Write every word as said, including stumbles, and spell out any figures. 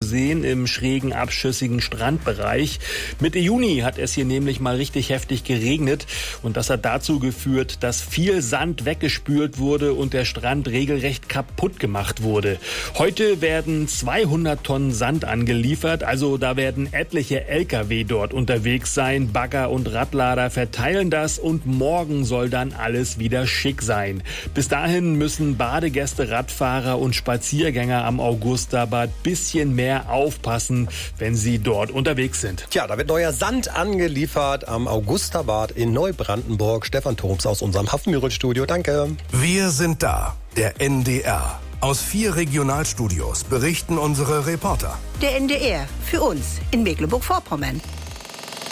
sehen im schrägen, abschüssigen Strandbereich. Mitte Juni hat es hier nämlich mal richtig heftig geregnet und das hat dazu geführt, dass viel Sand weggespült wurde und der Strand regelrecht kaputt gemacht wurde. Heute werden zweihundert Tonnen Sand angeliefert, also da werden etliche L K W dort unterwegs sein. Bagger und Radlader verteilen das und morgen soll dann alles wieder schick sein. Bis dahin müssen Badegäste, Radfahrer und Spaziergänger am Augustabad bisschen mehr aufpassen, wenn sie dort unterwegs sind. Tja, da wird neuer Sand angeliefert am Augustabad in Neubrandenburg. Stefan Thoms aus unserem Hafenmüritz-Studio. Danke. Wir sind da, der N D R. Aus vier Regionalstudios berichten unsere Reporter. Der N D R, für uns in Mecklenburg-Vorpommern.